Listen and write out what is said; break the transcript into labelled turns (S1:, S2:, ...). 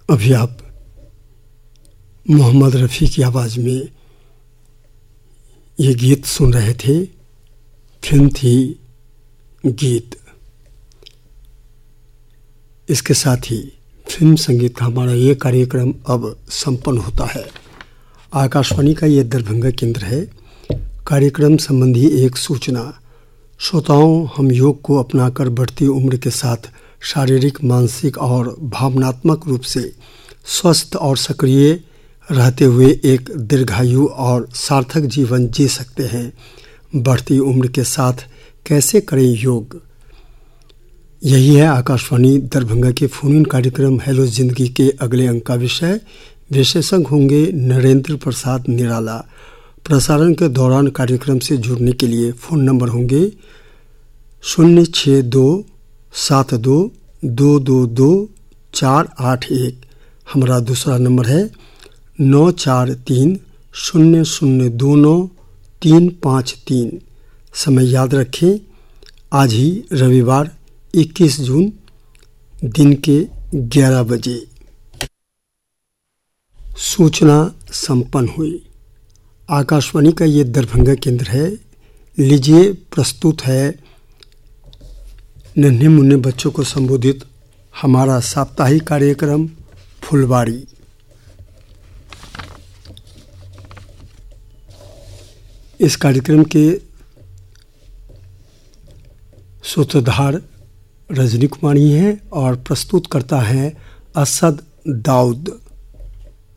S1: अभी आप मोहम्मद रफ़ी की आवाज़ में ये गीत सुन रहे थे। फिल्म थी गीत। इसके साथ ही फिल्म संगीत का हमारा ये कार्यक्रम अब संपन्न होता है। आकाशवाणी का ये दरभंगा केंद्र है। कार्यक्रम संबंधी एक सूचना। श्रोताओं, हम योग को अपनाकर बढ़ती उम्र के साथ शारीरिक, मानसिक और भावनात्मक रूप से स्वस्थ और सक्रिय रहते हुए एक दीर्घायु और सार्थक जीवन जी सकते हैं। बढ़ती उम्र के साथ कैसे करें योग, यही है आकाशवाणी दरभंगा के फोन इन कार्यक्रम हेलो जिंदगी के अगले अंक का विषय। विशेषज्ञ होंगे नरेंद्र प्रसाद निराला। प्रसारण के दौरान कार्यक्रम से जुड़ने के लिए फ़ोन नंबर होंगे 06272222481। हमारा दूसरा नंबर है 9430029353। समय याद रखें, आज ही रविवार 21 जून दिन के 11 बजे। सूचना संपन्न हुई। आकाशवाणी का ये दरभंगा केंद्र है। लीजिए प्रस्तुत है नन्हे मुन्ने बच्चों को संबोधित हमारा साप्ताहिक कार्यक्रम फुलवाड़ी। इस कार्यक्रम के सूत्रधार रजनी कुमारी हैं और प्रस्तुत करता है असद दाऊद।